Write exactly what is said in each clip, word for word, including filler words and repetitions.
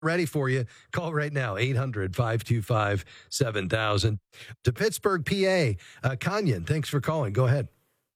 ready for you. Call right now, eight hundred, five two five, seven thousand. To Pittsburgh, P A, uh, Kanyan, thanks for calling. Go ahead.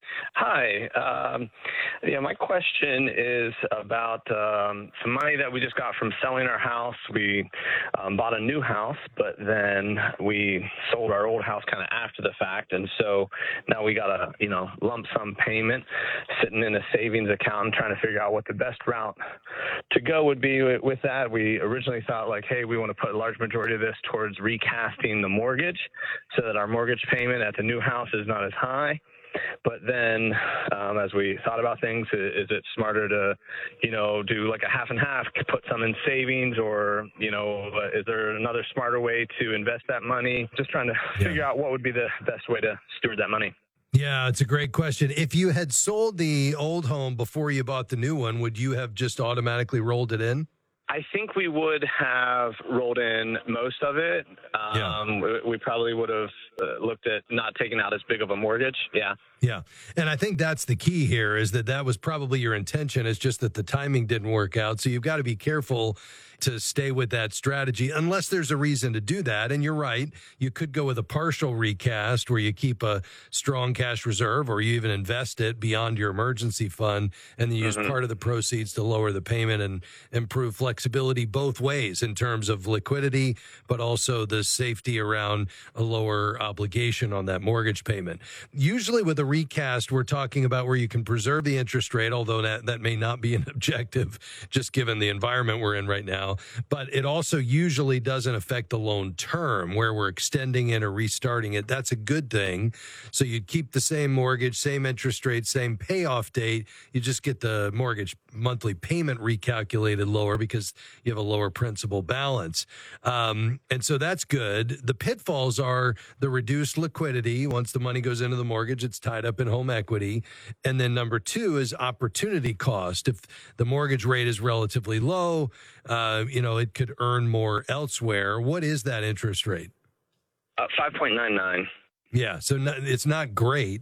Hi. Um, yeah, my question is about um, some money that we just got from selling our house. We um, bought a new house, but then we sold our old house kind of after the fact, and so now we got a you know lump sum payment sitting in a savings account. I'm trying to figure out what the best route to go would be with that. We originally thought like, hey, we want to put a large majority of this towards recasting the mortgage so that our mortgage payment at the new house is not as high. But then um, as we thought about things, is, is it smarter to, you know, do like a half and half, put some in savings, or, you know, is there another smarter way to invest that money? Just trying to yeah. figure out what would be the best way to steward that money. Yeah, it's a great question. If you had sold the old home before you bought the new one, would you have just automatically rolled it in? I think we would have rolled in most of it. Um, yeah. we, we probably would have uh, looked at not taking out as big of a mortgage. Yeah. Yeah. And I think that's the key here, is that that was probably your intention. It's just that the timing didn't work out. So you've got to be careful to stay with that strategy unless there's a reason to do that. And you're right. You could go with a partial recast where you keep a strong cash reserve, or you even invest it beyond your emergency fund and then use mm-hmm. part of the proceeds to lower the payment and improve flexibility both ways in terms of liquidity, but also the safety around a lower obligation on that mortgage payment. Usually with a recast, we're talking about where you can preserve the interest rate, although that, that may not be an objective just given the environment we're in right now. But it also usually doesn't affect the loan term where we're extending it or restarting it. That's a good thing. So you'd keep the same mortgage, same interest rate, same payoff date. You just get the mortgage monthly payment recalculated lower because you have a lower principal balance. Um, and so that's good. The pitfalls are the reduced liquidity. Once the money goes into the mortgage, it's tied up in home equity. And then number two is opportunity cost. If the mortgage rate is relatively low, uh, you know, it could earn more elsewhere. What is that interest rate? Uh, five point nine nine. Yeah, so no, it's not great,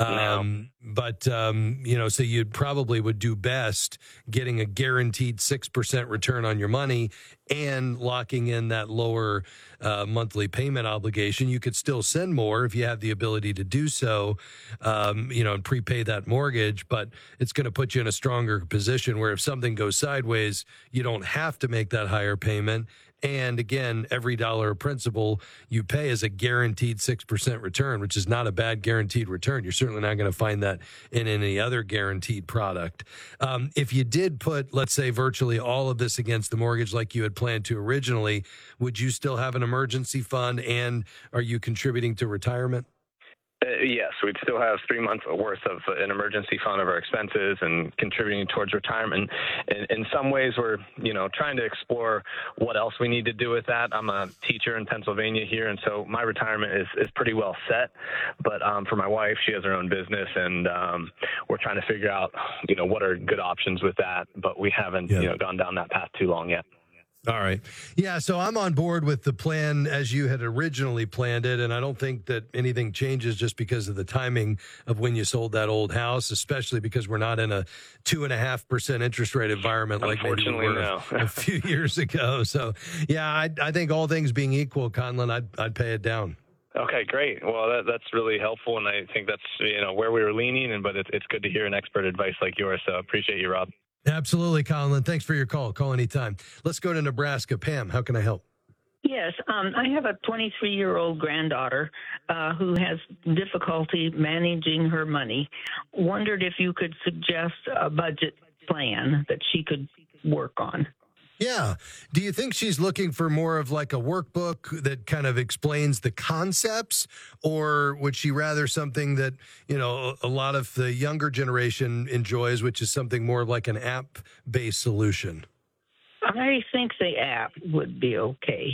um, no. but, um, you know, so you probably would do best getting a guaranteed six percent return on your money and locking in that lower uh, monthly payment obligation. You could still send more if you have the ability to do so, um, you know, and prepay that mortgage, but it's going to put you in a stronger position where if something goes sideways, you don't have to make that higher payment. And again, every dollar of principal you pay is a guaranteed six percent return, which is not a bad guaranteed return. You're certainly not going to find that in any other guaranteed product. Um, if you did put, let's say, virtually all of this against the mortgage like you had planned to originally, would you still have an emergency fund, and are you contributing to retirement? Uh, yes, we'd still have three months worth of an emergency fund of our expenses and contributing towards retirement. In, in some ways, we're, you know, trying to explore what else we need to do with that. I'm a teacher in Pennsylvania here, and so my retirement is, is pretty well set. But um, for my wife, she has her own business, and um, we're trying to figure out, you know, what are good options with that. But we haven't, yeah. you know, gone down that path too long yet. All right. Yeah, so I'm on board with the plan as you had originally planned it, and I don't think that anything changes just because of the timing of when you sold that old house, especially because we're not in a two and a half percent interest rate environment like maybe we were no. a few years ago. So, yeah, I, I think all things being equal, Conlon, I'd, I'd pay it down. Okay, great. Well, that, that's really helpful, and I think that's, you know, where we were leaning, and but it's, it's good to hear an expert advice like yours, so appreciate you, Rob. Absolutely, Colin. Thanks for your call. Call anytime. Let's go to Nebraska. Pam, how can I help? Yes, um, I have a twenty-three-year-old granddaughter uh, who has difficulty managing her money. Wondered if you could suggest a budget plan that she could work on. Yeah. Do you think she's looking for more of like a workbook that kind of explains the concepts, or would she rather something that, you know, a lot of the younger generation enjoys, which is something more like an app-based solution? I think the app would be okay.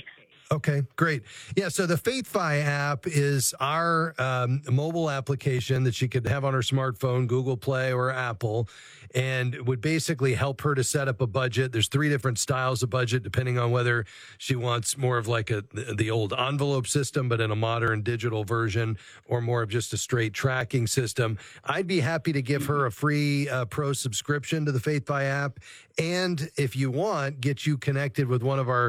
Okay, great. Yeah, so the FaithFi app is our um, mobile application that she could have on her smartphone, Google Play or Apple, and would basically help her to set up a budget. There's three different styles of budget, depending on whether she wants more of like a the old envelope system, but in a modern digital version, or more of just a straight tracking system. I'd be happy to give her a free uh, pro subscription to the FaithFi app, and if you want, get you connected with one of our